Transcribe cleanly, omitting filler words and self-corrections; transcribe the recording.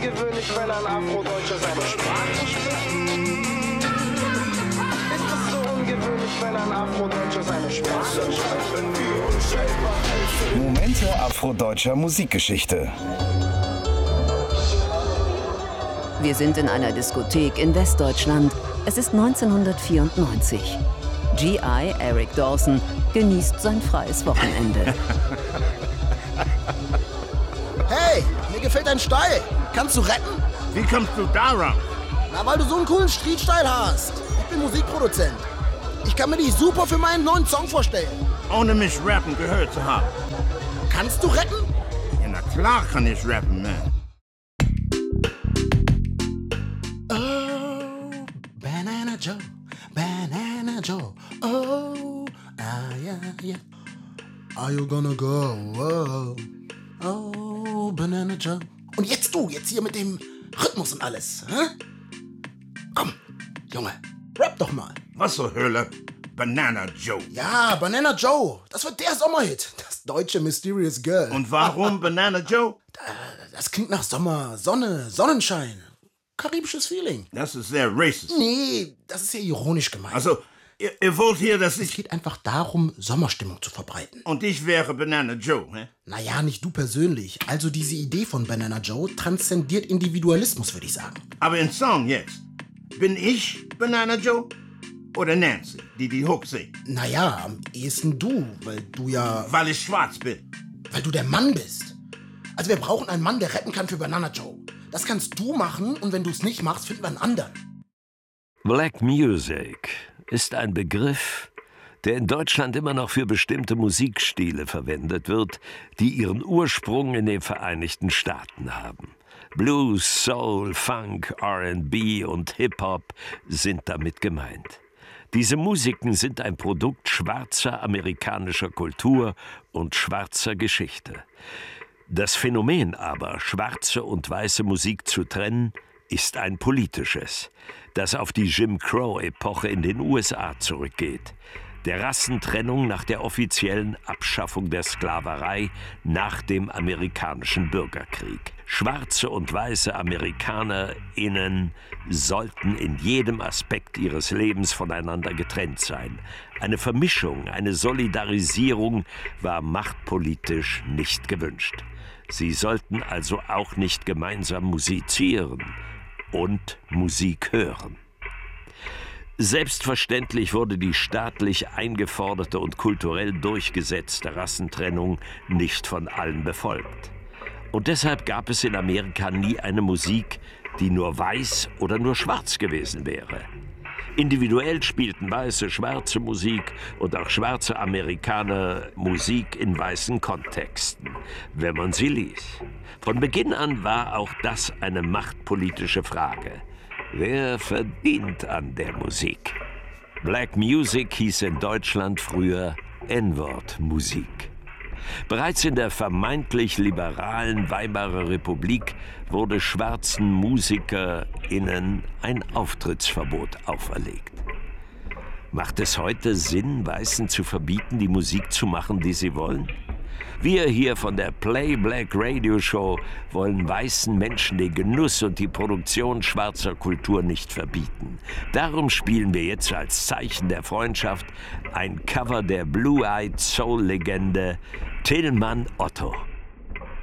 ungewöhnlich, wenn ein Afrodeutscher seine Sprache spricht? Ist es so ungewöhnlich, wenn ein Afrodeutscher seine Sprache spricht? Momente afrodeutscher Musikgeschichte. Wir sind in einer Diskothek in Westdeutschland. Es ist 1994. G.I. Eric Dawson genießt sein freies Wochenende. Hey, mir gefällt dein Style. Kannst du rappen? Wie kommst du darauf? Na, weil du so einen coolen Street-Style hast. Ich bin Musikproduzent. Ich kann mir dich super für meinen neuen Song vorstellen. Ohne mich rappen gehört zu haben. Kannst du rappen? Ja, na klar kann ich rappen, man. Oh, Banana Joe, Banana Joe. Oh, yeah, yeah. Are you gonna go? Oh, oh, Banana Joe. Und jetzt hier mit dem Rhythmus und alles. Hä? Komm, Junge, rap doch mal. Was zur Hölle? Banana Joe. Ja, Banana Joe. Das wird der Sommerhit. Das deutsche Mysterious Girl. Und warum Banana Joe? Das klingt nach Sommer, Sonne, Sonnenschein. Karibisches Feeling. Das ist sehr racist. Nee, das ist ja ironisch gemeint. Also, ihr wollt hier, dass Es ich... geht einfach darum, Sommerstimmung zu verbreiten. Und ich wäre Banana Joe, hä? Naja, nicht du persönlich. Also diese Idee von Banana Joe transzendiert Individualismus, würde ich sagen. Aber im Song jetzt. Bin ich Banana Joe? Oder Nancy, die Hook singt? Naja, am ehesten du, weil du ja... Weil ich schwarz bin. Weil du der Mann bist. Also wir brauchen einen Mann, der rappen kann für Banana Joe. Das kannst du machen und wenn du es nicht machst, finden wir einen anderen. Black Music ist ein Begriff, der in Deutschland immer noch für bestimmte Musikstile verwendet wird, die ihren Ursprung in den Vereinigten Staaten haben. Blues, Soul, Funk, R&B und Hip-Hop sind damit gemeint. Diese Musiken sind ein Produkt schwarzer amerikanischer Kultur und schwarzer Geschichte. Das Phänomen aber, schwarze und weiße Musik zu trennen, ist ein politisches, das auf die Jim Crow-Epoche in den USA zurückgeht, der Rassentrennung nach der offiziellen Abschaffung der Sklaverei nach dem amerikanischen Bürgerkrieg. Schwarze und weiße AmerikanerInnen sollten in jedem Aspekt ihres Lebens voneinander getrennt sein. Eine Vermischung, eine Solidarisierung war machtpolitisch nicht gewünscht. Sie sollten also auch nicht gemeinsam musizieren und Musik hören. Selbstverständlich wurde die staatlich eingeforderte und kulturell durchgesetzte Rassentrennung nicht von allen befolgt. Und deshalb gab es in Amerika nie eine Musik, die nur weiß oder nur schwarz gewesen wäre. Individuell spielten weiße, schwarze Musik und auch schwarze Amerikaner Musik in weißen Kontexten, wenn man sie ließ. Von Beginn an war auch das eine machtpolitische Frage. Wer verdient an der Musik? Black Music hieß in Deutschland früher N-Wort-Musik. Bereits in der vermeintlich liberalen Weimarer Republik wurde schwarzen MusikerInnen ein Auftrittsverbot auferlegt. Macht es heute Sinn, Weißen zu verbieten, die Musik zu machen, die sie wollen? Wir hier von der Play Black Radio Show wollen weißen Menschen den Genuss und die Produktion schwarzer Kultur nicht verbieten. Darum spielen wir jetzt als Zeichen der Freundschaft ein Cover der Blue-Eyed Soul-Legende Tillmann Otto.